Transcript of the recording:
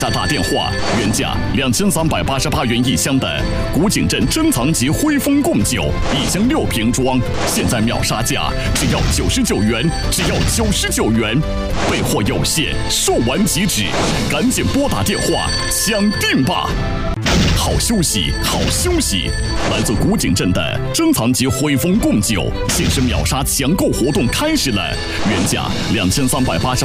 打电话，原价2388元一箱的古井镇珍藏级徽丰贡酒，一箱6瓶装，现在秒杀价只要99元，只要99元，备货有限，售完即止，赶紧拨打电话抢订吧！好休息，好休息！来自古井镇的珍藏级徽丰贡酒限时秒杀抢购活动开始了，原价2388